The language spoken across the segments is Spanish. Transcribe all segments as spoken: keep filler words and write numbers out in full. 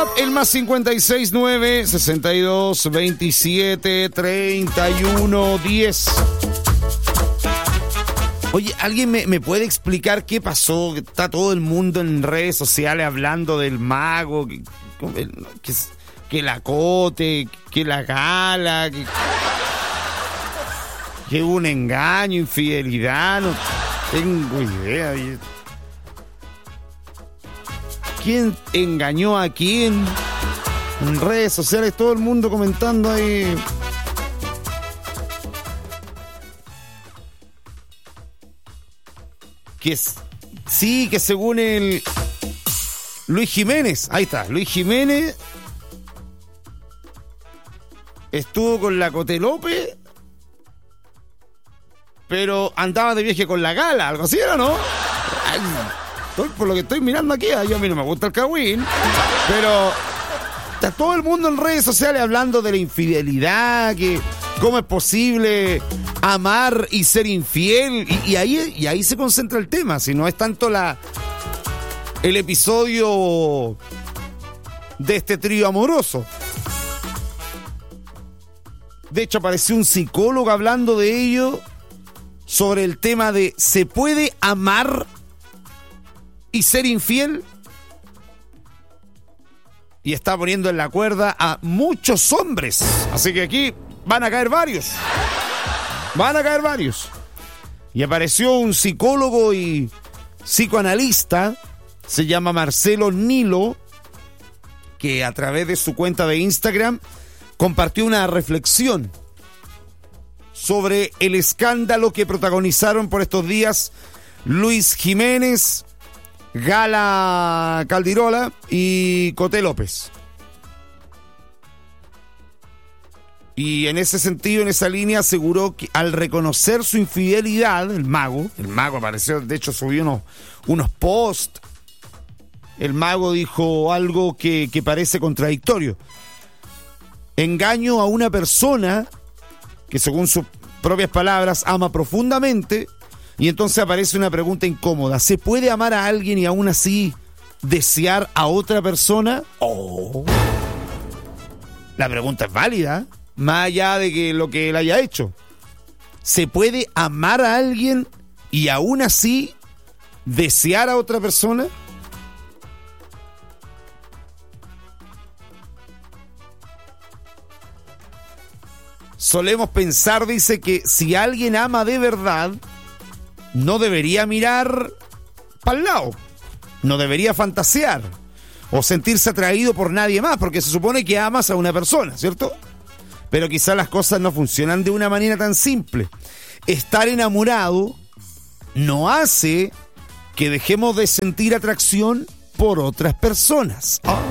El más cincuenta y seis nueve, sesenta y dos, veintisiete, treinta y uno, diez. Oye, ¿alguien me, me puede explicar qué pasó? Está todo el mundo en redes sociales hablando del mago, que, que, que la Cote, que la Gala, que, que hubo un engaño, infidelidad, no tengo idea. ¿Quién engañó a quién? En redes sociales, todo el mundo comentando ahí. Que es, sí, que según el Luis Jiménez, ahí está, Luis Jiménez estuvo con la Cote López, pero andaba de viaje con la Gala, algo así, ¿o no? Ay, estoy, por lo que estoy mirando aquí, yo a mí no me gusta el cagüín, pero está todo el mundo en redes sociales hablando de la infidelidad, que cómo es posible amar y ser infiel, y, y ahí y ahí se concentra el tema, si no es tanto la el episodio de este trío amoroso. De hecho, apareció un psicólogo hablando de ello, sobre el tema de ¿se puede amar y ser infiel? Y está poniendo en la cuerda a muchos hombres. Así que aquí van a caer varios. Van a caer varios. Y apareció un psicólogo y psicoanalista, se llama Marcelo Nilo, que a través de su cuenta de Instagram compartió una reflexión sobre el escándalo que protagonizaron por estos días Luis Jiménez, Gala Caldirola y Cote López. Y en ese sentido, en esa línea, aseguró que al reconocer su infidelidad, el mago, el mago apareció, de hecho subió unos, unos posts, el mago dijo algo que, que parece contradictorio. Engaño a una persona que, según sus propias palabras, ama profundamente, y entonces aparece una pregunta incómoda. ¿Se puede amar a alguien y aún así desear a otra persona? Oh. La pregunta es válida, más allá de que lo que él haya hecho. ¿Se puede amar a alguien y aún así desear a otra persona? Solemos pensar, dice, que si alguien ama de verdad, no debería mirar para el lado, no debería fantasear o sentirse atraído por nadie más, porque se supone que amas a una persona, ¿cierto? Pero quizás las cosas no funcionan de una manera tan simple. Estar enamorado no hace que dejemos de sentir atracción por otras personas. Oh,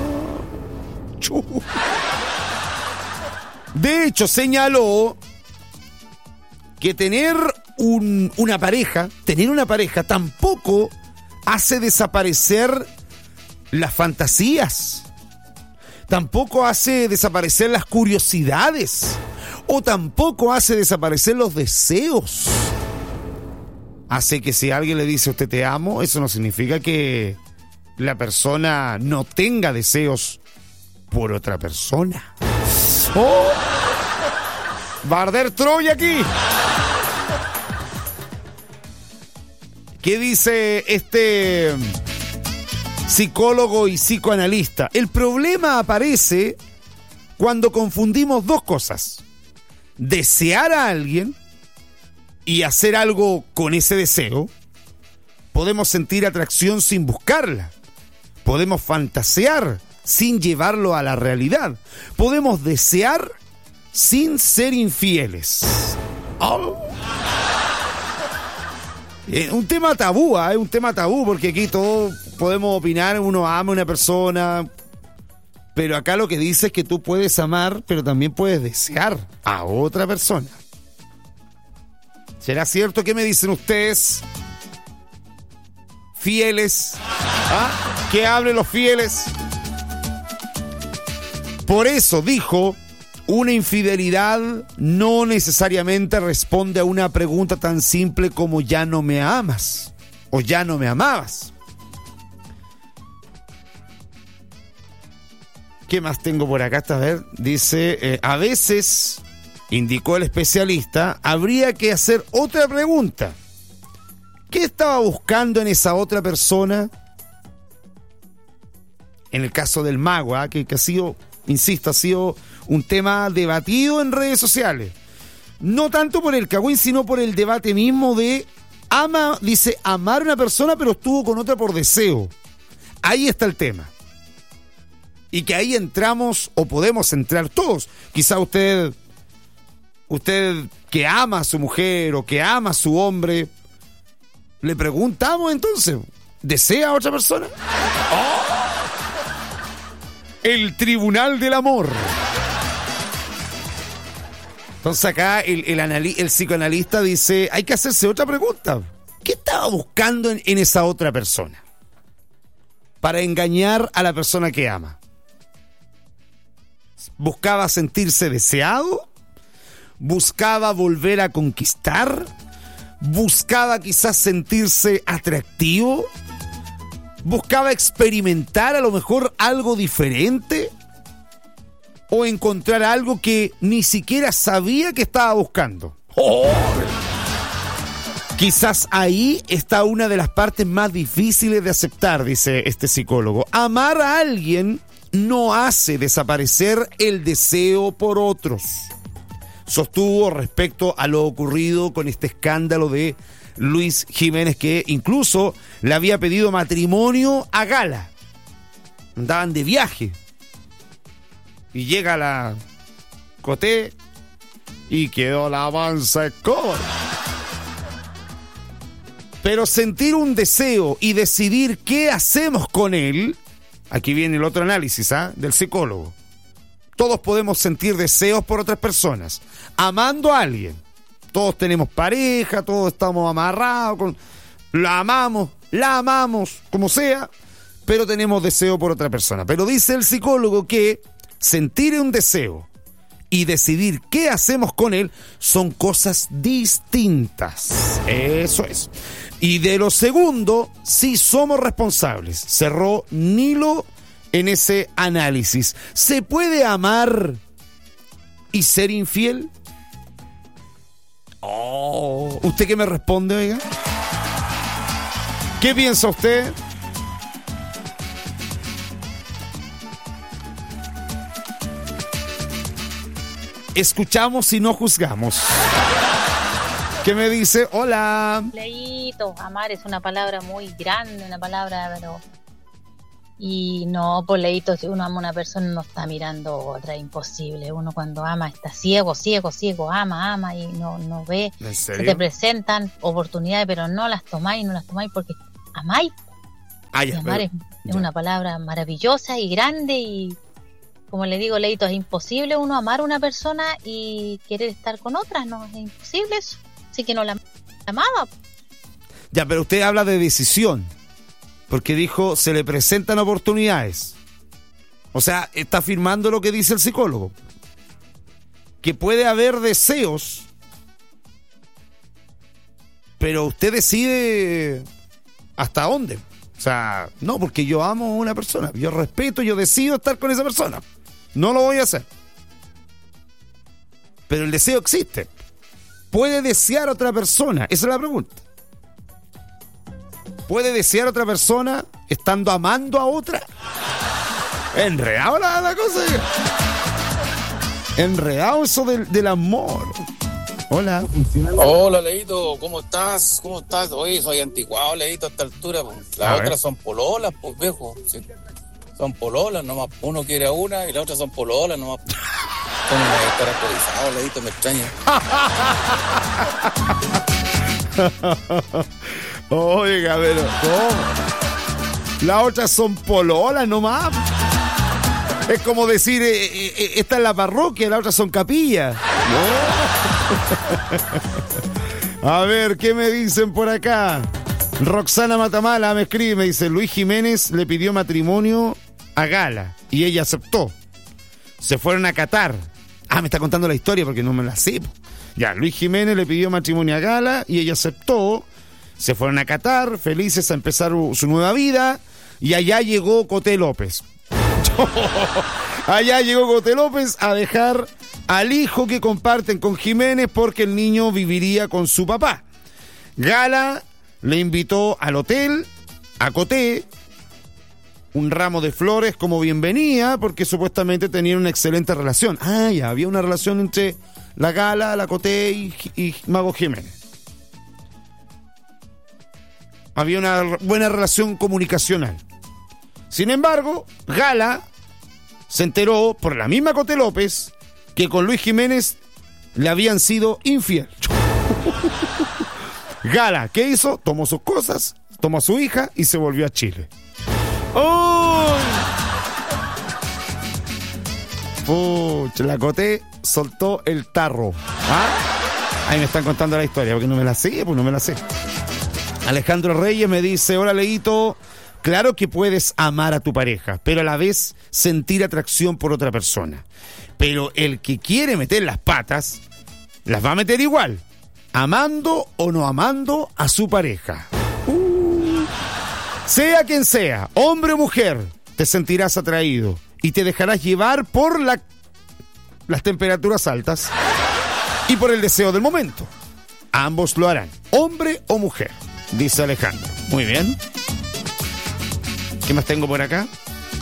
de hecho, señaló que tener un, una pareja, tener una pareja tampoco hace desaparecer las fantasías. Tampoco hace desaparecer las curiosidades. O tampoco hace desaparecer los deseos. Hace que si alguien le dice a usted te amo, eso no significa que la persona no tenga deseos por otra persona. ¡Oh! Va a arder Troya aquí. ¿Qué dice este psicólogo y psicoanalista? El problema aparece cuando confundimos dos cosas: desear a alguien y hacer algo con ese deseo. Podemos sentir atracción sin buscarla. Podemos fantasear sin llevarlo a la realidad. Podemos desear sin ser infieles. Oh. Es un tema tabú, es ¿eh? un tema tabú, porque aquí todos podemos opinar, uno ama a una persona, pero acá lo que dice es que tú puedes amar, pero también puedes desear a otra persona. ¿Será cierto? ¿Qué me dicen ustedes? Fieles. ¿Ah? Que hablen los fieles. Por eso dijo, una infidelidad no necesariamente responde a una pregunta tan simple como ya no me amas o ya no me amabas. ¿Qué más tengo por acá? Hasta ver. Dice, eh, a veces, indicó el especialista, habría que hacer otra pregunta. ¿Qué estaba buscando en esa otra persona? En el caso del mago, ¿eh? que, que ha sido, insisto, ha sido un tema debatido en redes sociales. No tanto por el cagüín, sino por el debate mismo de, ama, dice, amar a una persona, pero estuvo con otra por deseo. Ahí está el tema. Y que ahí entramos, o podemos entrar todos. Quizá usted, usted que ama a su mujer o que ama a su hombre, le preguntamos entonces, ¿desea a otra persona? ¡Oh! El Tribunal del Amor. Entonces acá el, el, anali- el psicoanalista dice, hay que hacerse otra pregunta. ¿Qué estaba buscando en, en esa otra persona? Para engañar a la persona que ama. ¿Buscaba sentirse deseado? ¿Buscaba volver a conquistar? ¿Buscaba quizás sentirse atractivo? ¿Buscaba experimentar a lo mejor algo diferente? ¿O encontrar algo que ni siquiera sabía que estaba buscando? ¡Oh! Quizás ahí está una de las partes más difíciles de aceptar, dice este psicólogo. Amar a alguien no hace desaparecer el deseo por otros. Sostuvo respecto a lo ocurrido con este escándalo de Luis Jiménez, que incluso le había pedido matrimonio a Gala. Andaban de viaje. Y llega la Coté y quedó la mansa escoba. Pero sentir un deseo y decidir qué hacemos con él, aquí viene el otro análisis, ¿ah? del psicólogo. Todos podemos sentir deseos por otras personas, amando a alguien. Todos tenemos pareja, todos estamos amarrados, con... la amamos, la amamos, como sea, pero tenemos deseo por otra persona. Pero dice el psicólogo que sentir un deseo y decidir qué hacemos con él son cosas distintas. Eso es. Y de lo segundo, sí somos responsables. Cerró Nilo en ese análisis. ¿Se puede amar y ser infiel? Oh, ¿usted qué me responde, oiga? ¿Qué piensa usted? Escuchamos y no juzgamos. ¿Qué me dice? Hola. Leíto, amar es una palabra muy grande, una palabra, pero... Y no, pues Leíto, si uno ama a una persona no está mirando otra, imposible. Uno cuando ama está ciego, ciego, ciego, ama, ama y no, no ve. ¿En serio? Se te presentan oportunidades, pero no las tomáis, no las tomáis porque amáis. Ah, ya, y amar pero, es, es ya. una palabra maravillosa y grande y... Como le digo, Leito, es imposible uno amar a una persona y querer estar con otra, no, es imposible eso. Así que no la, la amaba. Ya, pero usted habla de decisión, porque dijo, se le presentan oportunidades. O sea, está afirmando lo que dice el psicólogo. Que puede haber deseos, pero usted decide hasta dónde. O sea, no, porque yo amo a una persona, yo respeto, yo decido estar con esa persona. No lo voy a hacer. Pero el deseo existe. ¿Puede desear a otra persona? Esa es la pregunta. ¿Puede desear a otra persona estando amando a otra? Enredado la, la cosa. Enredado eso del, del amor. Hola. Hola, Leito, ¿cómo estás? ¿Cómo estás? Oye, soy anticuado, Leito, a esta altura. Pues. Las A otras ver. son pololas, pues, viejo. Sí. Son pololas, nomás uno quiere a una y la otra son pololas, nomás. ¿Cómo me estar actualizado, Leito? Me extraña. Oiga, pero ¿cómo? Las otras son pololas nomás. Es como decir, eh, eh, esta es la parroquia, las otras son capillas. No. A ver, ¿qué me dicen por acá? Roxana Matamala me escribe, me dice, Luis Jiménez le pidió matrimonio a Gala y ella aceptó. Se fueron a Qatar. Ah, me está contando la historia porque no me la sé. Ya, Luis Jiménez le pidió matrimonio a Gala y ella aceptó. Se fueron a Qatar, felices a empezar su nueva vida, y allá llegó Coté López. Allá llegó Coté López a dejar al hijo que comparten con Jiménez porque el niño viviría con su papá. Gala le invitó al hotel a Coté un ramo de flores como bienvenida porque supuestamente tenían una excelente relación. Ah, ya, había una relación entre la Gala, la Coté y, y Mago Jiménez. Había una buena relación comunicacional. Sin embargo, Gala se enteró por la misma Coté López que con Luis Jiménez le habían sido infiel. Gala, ¿qué hizo? Tomó sus cosas, tomó a su hija y se volvió a Chile. ¡Oh! Pucha, la Coté soltó el tarro. ¿Ah? Ahí me están contando la historia, porque no me la sé, pues no me la sé. Alejandro Reyes me dice, hola Leito, claro que puedes amar a tu pareja, pero a la vez sentir atracción por otra persona. Pero el que quiere meter las patas, las va a meter igual, amando o no amando a su pareja. Uh. Sea quien sea, hombre o mujer, te sentirás atraído y te dejarás llevar por la, las temperaturas altas y por el deseo del momento. Ambos lo harán, hombre o mujer, dice Alejandro. Muy bien. ¿Qué más tengo por acá?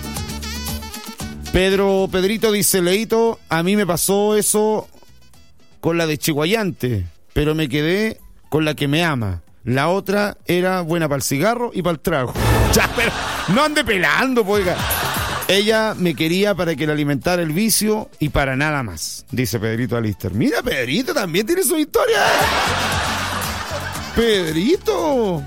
Pedro Pedrito dice, Leito, a mí me pasó eso con la de Chihuayante, pero me quedé con la que me ama. La otra era buena para el cigarro y para el trago. Ya, pero no ande pelando, poiga. Ella me quería para que le alimentara el vicio y para nada más, dice Pedrito Alister. Mira, Pedrito también tiene su historia. Pedrito.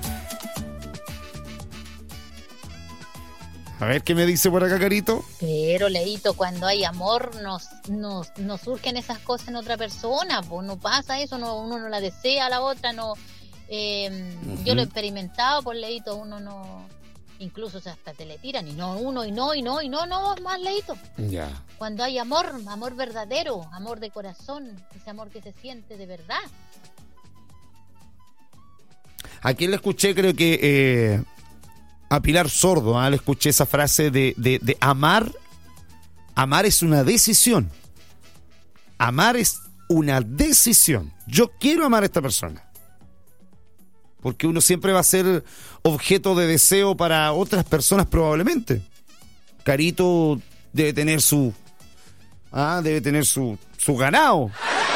A ver qué me dice por acá, Carito. Pero, Leito, cuando hay amor, nos, nos, nos surgen esas cosas en otra persona, pues no pasa eso, no, uno no la desea a la otra, no. Eh, uh-huh. Yo lo he experimentado, por Leito, uno no, incluso hasta te le tiran y no, uno y no, y no, y no, no, más Leito. Ya. Yeah. Cuando hay amor, amor verdadero, amor de corazón, ese amor que se siente de verdad. ¿A quién le escuché? Creo que eh, a Pilar Sordo, ¿eh? Le escuché esa frase de, de, de amar. Amar es una decisión. Amar es una decisión. Yo quiero amar a esta persona. Porque uno siempre va a ser objeto de deseo para otras personas probablemente. Carito debe tener su... Ah, debe tener su, su ganado.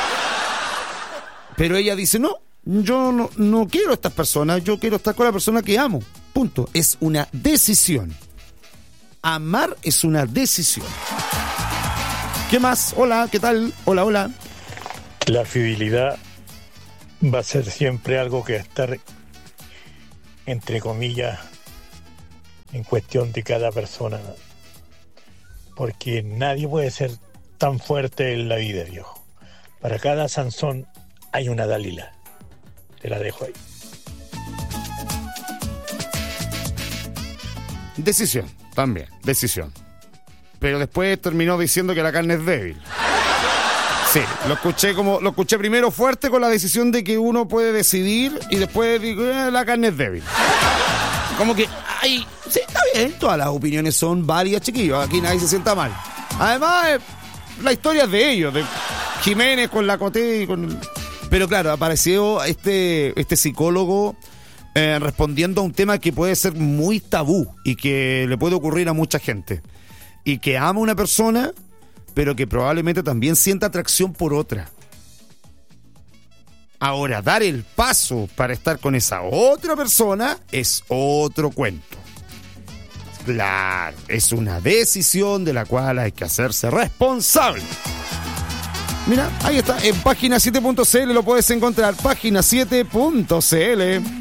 Pero ella dice, no, yo no, no quiero a estas personas, yo quiero estar con la persona que amo. Punto. Es una decisión. Amar es una decisión. ¿Qué más? Hola, ¿qué tal? Hola, hola. La fidelidad va a ser siempre algo que va a estar, entre comillas, en cuestión de cada persona, porque nadie puede ser tan fuerte en la vida, viejo. Para cada Sansón hay una Dalila. Te la dejo ahí. Decisión, también, decisión. Pero después terminó diciendo que la carne es débil. Sí, lo escuché como lo escuché primero fuerte con la decisión de que uno puede decidir y después digo, eh, la carne es débil. Como que, ay, sí, está bien, todas las opiniones son válidas, chiquillos, aquí nadie se sienta mal. Además, eh, la historia es de ellos, de Jiménez con la Coté y con... Pero claro, apareció este, este psicólogo eh, respondiendo a un tema que puede ser muy tabú y que le puede ocurrir a mucha gente. Y que ama a una persona, pero que probablemente también sienta atracción por otra. Ahora, dar el paso para estar con esa otra persona es otro cuento. Claro, es una decisión de la cual hay que hacerse responsable. Mira, ahí está, en página siete punto c l lo puedes encontrar, página siete punto c l.